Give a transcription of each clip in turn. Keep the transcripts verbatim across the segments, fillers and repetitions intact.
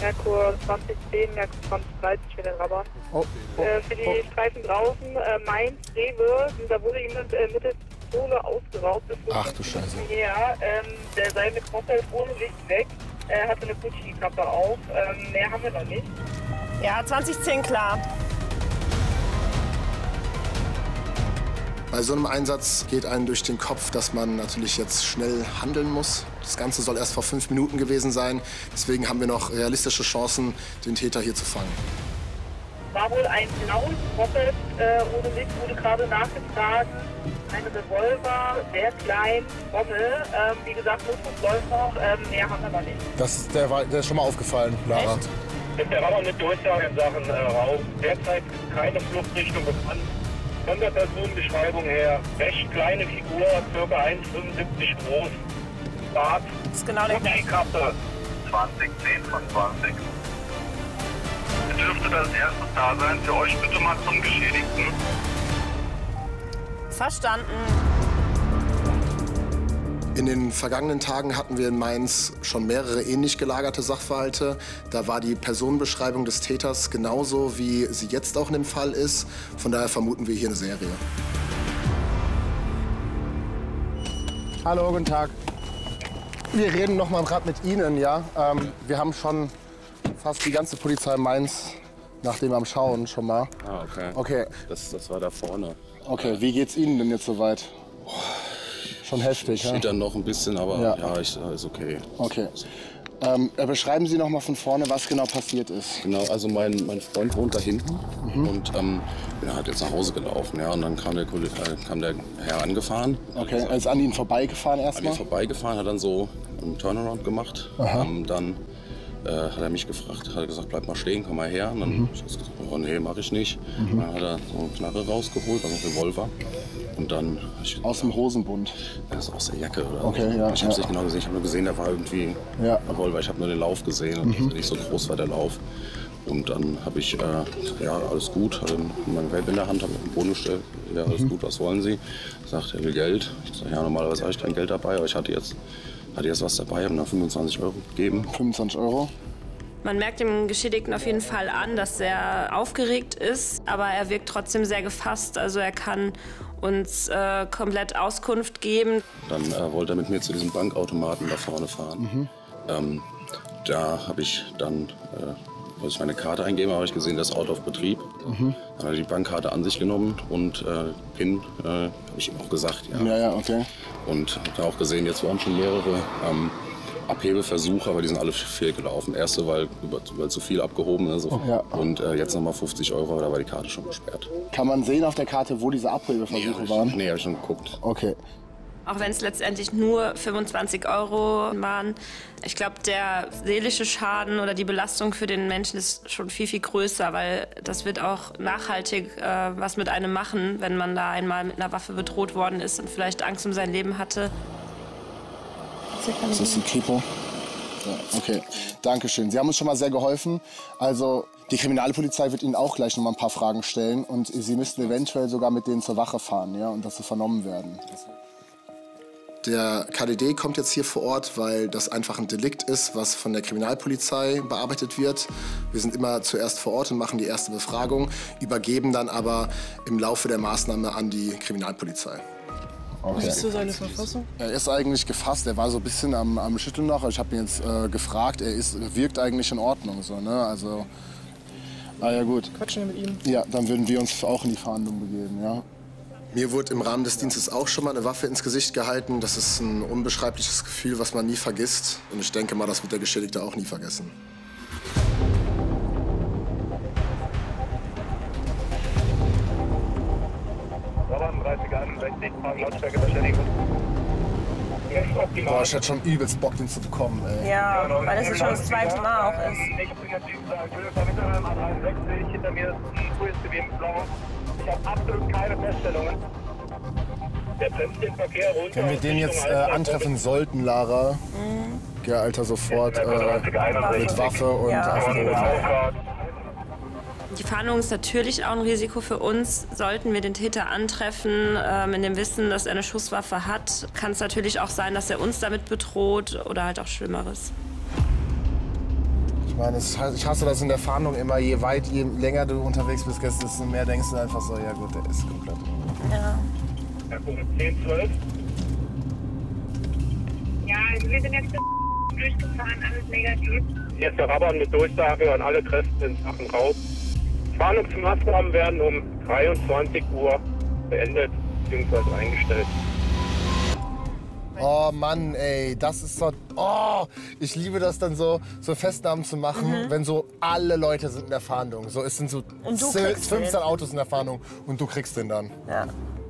Merkur zwanzig zehn, Merkur zwanzig dreißig für den Rabatt. Oh, oh, äh, für die oh. Streifen draußen, äh, Mainz, Rewe, da wurde ihm mit, äh, mittels Pistole ausgeraubt. Ach du Scheiße. Ja, ähm, der sei mit Kopfhörer ohne Licht weg. Er hatte eine Gucci-Kappe auf. Ähm, mehr haben wir noch nicht. Ja, zwanzig zehn klar. Bei so einem Einsatz geht einem durch den Kopf, dass man natürlich jetzt schnell handeln muss. Das Ganze soll erst vor fünf Minuten gewesen sein. Deswegen haben wir noch realistische Chancen, den Täter hier zu fangen. War wohl ein blaues Moped äh, ohne Licht, wurde gerade nachgetragen. Ein Revolver, sehr klein, Trommel. Ähm, wie gesagt, Notruf läuft noch. Ähm, mehr haben wir noch nicht. Das, der, war, der ist schon mal aufgefallen, Lara. Echt? Ist der Radar mit Durchsage in Sachen äh, Raub. Derzeit keine Fluchtrichtung bekannt. Von der Personenbeschreibung her, recht kleine Figur, ca. eins Komma fünfundsiebzig groß. Bart, das ist genau der gleiche. Kappe. zwanzig zehn von zwanzig. Dürfte das erste da sein. Für euch bitte mal zum Geschädigten. Verstanden. In den vergangenen Tagen hatten wir in Mainz schon mehrere ähnlich gelagerte Sachverhalte. Da war die Personenbeschreibung des Täters genauso, wie sie jetzt auch in dem Fall ist. Von daher vermuten wir hier eine Serie. Hallo, guten Tag. Wir reden noch mal gerade mit Ihnen, ja. Ähm, wir haben schon fast die ganze Polizei Mainz nach dem am Schauen schon mal. Ah, okay. Okay. Das, das war da vorne. Okay, wie geht's Ihnen denn jetzt soweit? Schon heftig, ja? Steht dann noch ein bisschen, aber ja, ja ich, ist okay. Okay. Ähm, beschreiben Sie noch mal von vorne, was genau passiert ist. Genau, also mein, mein Freund wohnt da hinten mhm. und ähm, er hat jetzt nach Hause gelaufen, ja, und dann kam der, äh, kam der Herr angefahren. Okay, er ist an Ihnen vorbeigefahren erstmal? An ihn vorbeigefahren, hat dann so einen Turnaround gemacht. Ähm, dann äh, hat er mich gefragt, hat er gesagt, bleib mal stehen, komm mal her. Und dann mhm. habe ich gesagt, oh, nee, mach ich nicht. Mhm. Dann hat er so eine Knarre rausgeholt, also einen Revolver. Und dann ich, aus dem Hosenbund? Das ist aus der Jacke. Oder? Okay, ja. Ich habe es ja. nicht genau gesehen. Ich habe nur gesehen, da war irgendwie ja. ein Revolver. Ich habe nur den Lauf gesehen und mhm. nicht so groß war der Lauf. Und dann habe ich, äh, ja, alles gut, hatte mein Vape in der Hand, habe mich auf den Boden gestellt. Ja, alles mhm. gut, was wollen Sie? Sagt, er will Geld. Ich sage, ja, normalerweise habe ich kein Geld dabei, aber ich hatte jetzt, hatte jetzt was dabei, habe ihm fünfundzwanzig Euro gegeben. fünfundzwanzig Euro? Man merkt dem Geschädigten auf jeden Fall an, dass er aufgeregt ist, aber er wirkt trotzdem sehr gefasst. Also er kann uns äh, komplett Auskunft geben. Dann äh, wollte er mit mir zu diesem Bankautomaten da vorne fahren. Mhm. Ähm, da habe ich dann, äh, wollte ich meine Karte eingeben, habe ich gesehen, das Auto auf Betrieb. Mhm. Dann hat er die Bankkarte an sich genommen und äh, PIN äh, habe ich ihm auch gesagt. Ja, ja, ja, okay. Und habe auch gesehen, jetzt waren schon mehrere ähm, Abhebeversuche, aber die sind alle fehlgelaufen. Erste, weil, weil zu viel abgehoben ist. Also. Ja. Und äh, jetzt nochmal fünfzig Euro, aber da war die Karte schon gesperrt. Kann man sehen auf der Karte, wo diese Abhebeversuche nee, waren? Nee, habe ich schon geguckt. Okay. Auch wenn es letztendlich nur fünfundzwanzig Euro waren. Ich glaube, der seelische Schaden oder die Belastung für den Menschen ist schon viel, viel größer, weil das wird auch nachhaltig äh, was mit einem machen, wenn man da einmal mit einer Waffe bedroht worden ist und vielleicht Angst um sein Leben hatte. Das ist die Kripo. Ja, okay, Dankeschön. Sie haben uns schon mal sehr geholfen. Also die Kriminalpolizei wird Ihnen auch gleich noch mal ein paar Fragen stellen und Sie müssten eventuell sogar mit denen zur Wache fahren, ja, und dass Sie vernommen werden. Der K D D kommt jetzt hier vor Ort, weil das einfach ein Delikt ist, was von der Kriminalpolizei bearbeitet wird. Wir sind immer zuerst vor Ort und machen die erste Befragung, übergeben dann aber im Laufe der Maßnahme an die Kriminalpolizei. Okay. Wie ist so seine Verfassung? Er ist eigentlich gefasst. Er war so ein bisschen am, am Schütteln noch. Ich habe ihn jetzt äh, gefragt. Er ist, wirkt eigentlich in Ordnung. So, ne? Also, ah ja gut. Quatschen wir mit ihm? Ja, dann würden wir uns auch in die Verhandlung begeben. Ja. Mir wurde im Rahmen des Dienstes auch schon mal eine Waffe ins Gesicht gehalten. Das ist ein unbeschreibliches Gefühl, was man nie vergisst. Und ich denke mal, das wird der Geschädigte auch nie vergessen. Boah, ich hätte schon übelst Bock, den zu bekommen, ey. Ja, weil es schon das zweite Mal auch ist. Ich habe absolut keine Feststellungen. Der bremst den Verkehr runter. Wenn wir den jetzt äh, antreffen sollten, Lara, mhm. ja, Alter, sofort äh, mit Waffe und ja. auf den Boden. Die Fahndung ist natürlich auch ein Risiko für uns. Sollten wir den Täter antreffen, ähm, in dem Wissen, dass er eine Schusswaffe hat, kann es natürlich auch sein, dass er uns damit bedroht oder halt auch Schlimmeres. Ich meine, ich hasse das in der Fahndung immer, je weit, je länger du unterwegs bist, desto mehr denkst du einfach so, ja gut, der ist komplett. Ja. Ja, gut, zehn, zwölf. Ja, also wir sind jetzt durchgefahren, alles negativ. Jetzt der Rabatt mit Durchsage an alle Kräfte in Sachen Raub. Fahndungsmaßnahmen werden um dreiundzwanzig Uhr beendet bzw. eingestellt. Oh Mann, ey, das ist so... Oh, ich liebe das dann so, so Festnahmen zu machen, mhm. wenn so alle Leute sind in der Fahndung. So, es sind so fünfzehn Autos in der Fahndung und du kriegst den dann. Ja.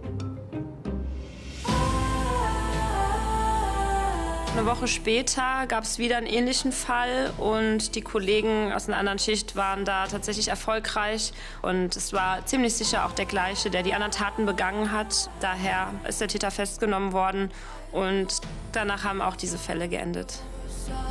Eine Woche später gab es wieder einen ähnlichen Fall und die Kollegen aus einer anderen Schicht waren da tatsächlich erfolgreich. Und es war ziemlich sicher auch der gleiche, der die anderen Taten begangen hat. Daher ist der Täter festgenommen worden und danach haben auch diese Fälle geendet.